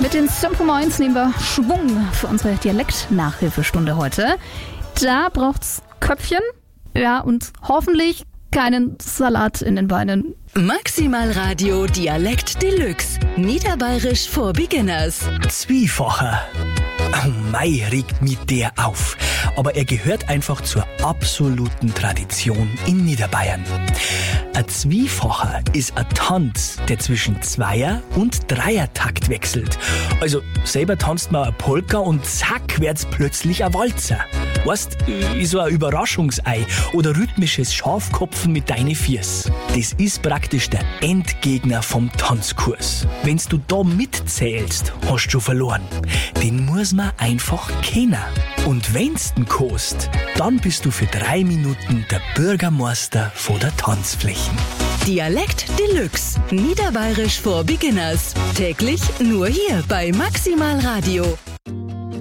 Mit den Simple Minds nehmen wir Schwung für unsere Dialekt-Nachhilfestunde heute. Da braucht's Köpfchen, ja, und hoffentlich keinen Salat in den Beinen. Maximal Radio Dialekt Deluxe. Niederbayerisch for Beginners. Zwiefacher. Oh mei, regt mich der auf. Aber er gehört einfach zur absoluten Tradition in Niederbayern. Ein Zwiefacher ist ein Tanz, der zwischen Zweier- und Dreiertakt wechselt. Also selber tanzt man eine Polka und zack, wird's plötzlich ein Walzer. Weißt, wie so ein Überraschungsei oder rhythmisches Schafkopfen mit deinen Viers. Das ist praktisch der Endgegner vom Tanzkurs. Wenn's du da mitzählst, hast du schon verloren. Den muss man einfach kennen. Und wenn's den kost, dann bist du für 3 Minuten der Bürgermeister von der Tanzflächen. Dialekt Deluxe. Niederbayerisch for Beginners. Täglich nur hier bei Maximal Radio.